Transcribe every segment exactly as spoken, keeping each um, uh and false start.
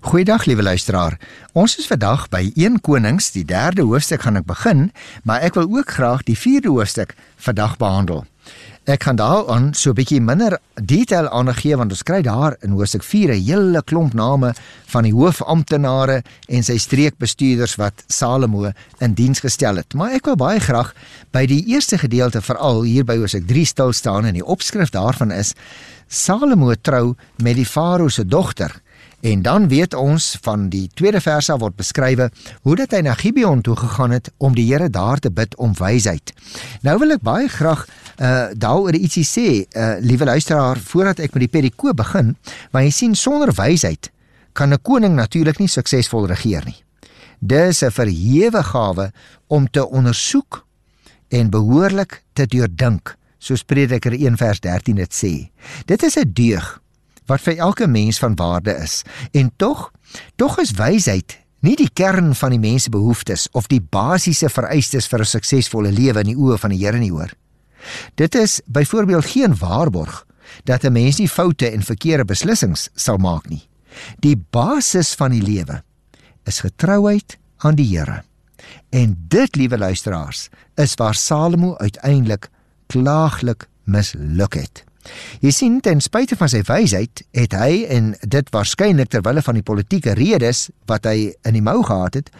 Goeiedag, liewe luisteraar. Ons is vandag by Eerste Konings, die derde hoofstuk gaan ek begin, maar ek wil ook graag die vierde hoofstuk vandag behandel. Ek gaan daaraan so 'n bietjie minder detail aandag gee, want ons kry daar in hoofstuk vier 'n hele klomp name van die hoofamptenare en sy streekbestuurders wat Salomo in diens gestel het. Maar ek wil baie graag by die eerste gedeelte, veral hier by hoofstuk drie stil staan, en die opskrif daarvan is Salomo trou met die Farao se dogter. En dan weet ons van die tweede vers af word beskrywe hoe dat hy na Gibeon toe gegaan het om die Here daar te bid om wysheid. Nou wil ek baie graag uh, daaroor ietsie sê, uh, liewe luisteraar, voordat ek met die perikoop begin, maar jy sien, sonder wysheid kan 'n koning natuurlik nie suksesvol regeer nie. Dis 'n verhewe gawe om te ondersoek en behoorlik te deurdink, soos Prediker een vers dertien dit sê. Dit is 'n deug wat vir elke mens van waarde is. En tog, tog is wysheid nie die kern van die mens se behoeftes of die basiese vereistes vir 'n suksesvolle lewe in die oë van die Here nie, hoor. Dit is byvoorbeeld geen waarborg dat 'n mens nie foute en verkeerde beslissings sal maak nie. Die basis van die lewe is getrouheid aan die Here. En dit, liewe luisteraars, is waar Salomo uiteindelik klaaglik misluk het. Jy sien, ten spyte van sy wysheid, het hy, en dit waarskynlik terwille van die politieke redes wat hy in die mou gehad het,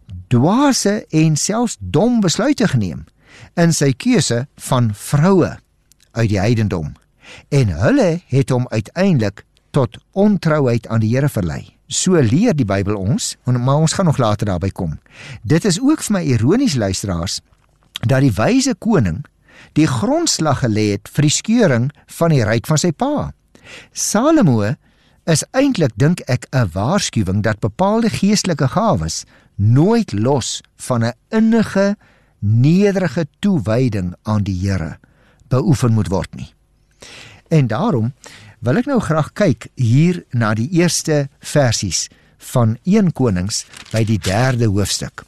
dwaase en selfs dom besluite geneem in sy keuse van vroue uit die heidendom. En hulle het hom uiteindelik tot ontrouheid aan die Here verlei. So leer die Bybel ons, maar ons gaan nog later daarby kom. Dit is ook vir my ironies, luisteraars, dat die wyse koning die grondslag gelê het vir die skeuring van die ryk van sy pa. Salomo is eintlik, dink ek, 'n waarskuwing dat bepaalde geestelike gawes nooit los van 'n innige, nederige toewyding aan die Here beoefen moet word nie. En daarom wil ek nou graag kyk hier na die eerste versies van Eerste Konings by die derde hoofstuk.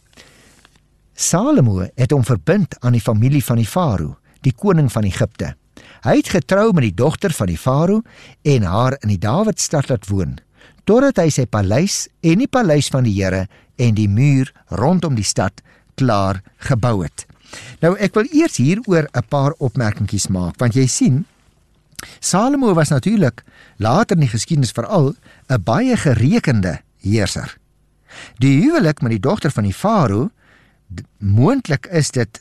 Salomo het hom verbind aan die familie van die Farao, die koning van Egipte. Hy het getrou met die dogter van die Farao en haar in die Dawidstad laat woon, totdat hy sy paleis en die paleis van die Here en die muur rondom die stad klaar gebou het. Nou, ek wil eers hieroor 'n paar opmerkingies maak, want jy sien, Salomo was natuurlik later in die geskiedenis veral 'n baie gerekende heerser. Die huwelik met die dogter van die Farao, moontlik is dit